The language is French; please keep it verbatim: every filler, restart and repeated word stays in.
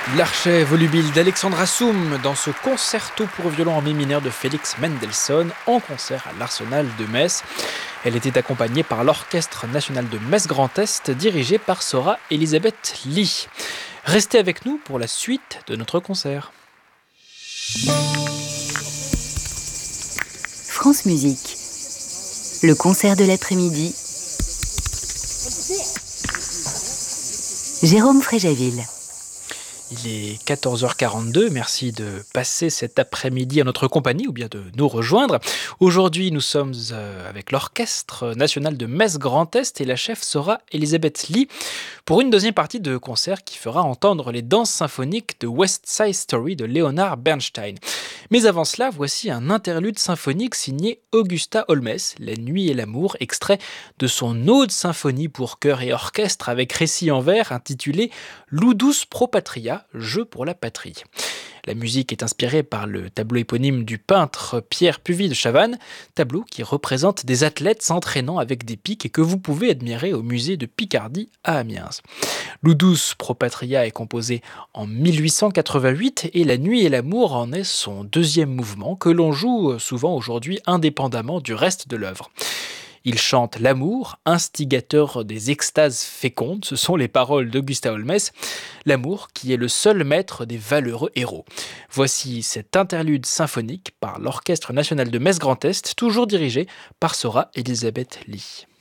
L'archet volubile d'Alexandre Assoum dans ce concerto pour violon en mi mineur de Félix Mendelssohn en concert à l'Arsenal de Metz. Elle était accompagnée par l'Orchestre national de Metz Grand Est dirigé par Sora Elisabeth Lee. Restez avec nous pour la suite de notre concert. France Musique, le concert de l'après-midi. Jérôme Fréjaville. Il est quatorze heures quarante-deux, merci de passer cet après-midi à notre compagnie ou bien de nous rejoindre. Aujourd'hui, nous sommes avec l'Orchestre national de Metz Grand Est et la chef Sora Elisabeth Lee pour une deuxième partie de concert qui fera entendre les danses symphoniques de West Side Story de Leonard Bernstein. Mais avant cela, voici un interlude symphonique signé Augusta Holmes, La nuit et l'amour, extrait de son ode symphonie pour chœur et orchestre avec récit en vers intitulé Ludus pro patria, jeu pour la patrie. La musique est inspirée par le tableau éponyme du peintre Pierre Puvis de Chavannes, tableau qui représente des athlètes s'entraînant avec des pics et que vous pouvez admirer au musée de Picardie à Amiens. Ludus pro patria est composé en mille huit cent quatre-vingt-huit et La nuit et l'amour en est son deuxième mouvement que l'on joue souvent aujourd'hui indépendamment du reste de l'œuvre. Il chante l'amour, instigateur des extases fécondes, ce sont les paroles d'Augusta Holmes, l'amour qui est le seul maître des valeureux héros. Voici cet interlude symphonique par l'Orchestre national de Metz Grand Est, toujours dirigé par Sora Elisabeth Lee.